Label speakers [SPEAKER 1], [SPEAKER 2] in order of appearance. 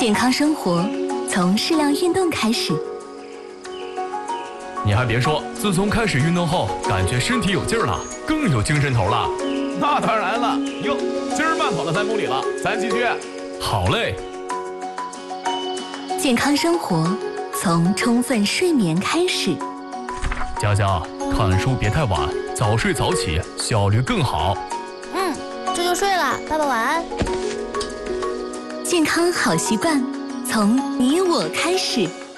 [SPEAKER 1] 健康生活从适量运动开始。
[SPEAKER 2] 你还别说，自从开始运动后，感觉身体有劲儿了，更有精神头了。
[SPEAKER 3] 那当然了，哟，今儿慢跑了3公里了，咱继续。
[SPEAKER 2] 好嘞。
[SPEAKER 1] 健康生活从充分睡眠开始。
[SPEAKER 2] 佳佳，看书别太晚，早睡早起，效率更好。
[SPEAKER 4] 这就睡了，爸爸晚安。
[SPEAKER 1] 健康好习惯从你我开始。